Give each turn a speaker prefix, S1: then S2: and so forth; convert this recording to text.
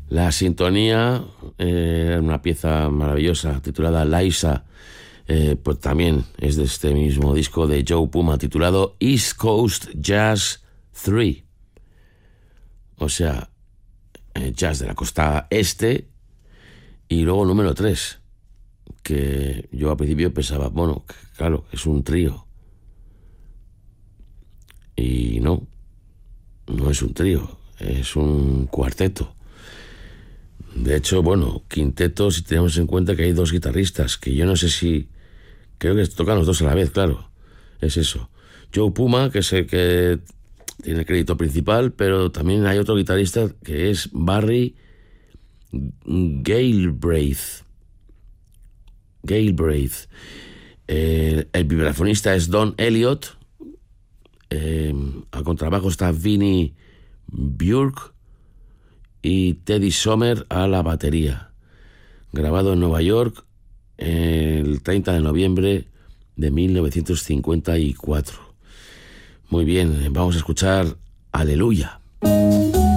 S1: La sintonía era una pieza maravillosa titulada Liza, pues también es de este mismo disco de Joe Puma titulado East Coast Jazz 3. O sea, jazz de la costa este y luego número 3, que yo al principio pensaba, bueno, claro, es un trío. Y no es un trío, es un cuarteto. De hecho, bueno, quinteto si tenemos en cuenta que hay 2 guitarristas, que yo no sé si... Creo que tocan los 2 a la vez, claro. Es eso. Joe Puma, que es el que tiene el crédito principal, pero también hay otro guitarrista que es Barry Galbraith. El vibrafonista es Don Elliott. Al contrabajo está Vinnie Björk y Teddy Sommer a la batería. Grabado en Nueva York el 30 de noviembre de 1954. Muy bien, vamos a escuchar Aleluya.